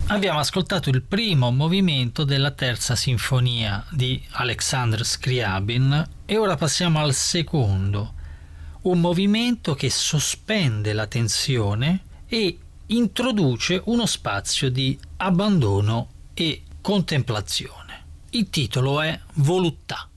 Abbiamo ascoltato il primo movimento della terza sinfonia di Alexandr Scriabin e ora passiamo al secondo, un movimento che sospende la tensione e introduce uno spazio di abbandono e contemplazione. Il titolo è Voluttà.